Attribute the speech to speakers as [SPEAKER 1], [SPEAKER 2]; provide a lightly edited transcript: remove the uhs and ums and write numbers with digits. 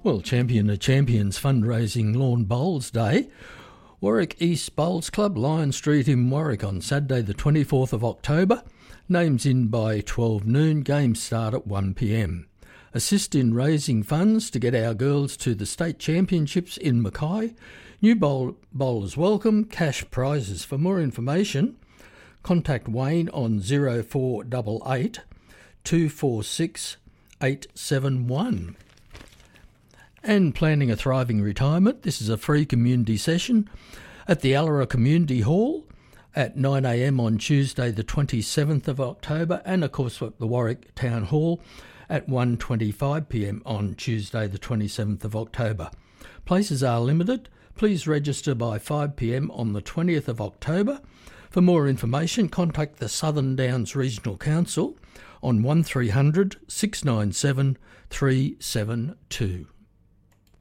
[SPEAKER 1] Well, Champion of Champions fundraising Lawn Bowls Day. Warwick East Bowls Club, Lion Street in Warwick on Saturday the 24th of October. Names in by 12 noon, games start at 1 p.m. Assist in raising funds to get our girls to the state championships in Mackay. New bowlers welcome, cash prizes. For more information, contact Wayne on 0488 246 871. And planning a thriving retirement, this is a free community session at the Allara Community Hall at 9 a.m. on Tuesday the 27th of October, and of course at the Warwick Town Hall at 1:25 p.m. on Tuesday the 27th of October. Places are limited. Please register by 5 p.m. on the 20th of October. For more information, contact the Southern Downs Regional Council on 1300 697 372.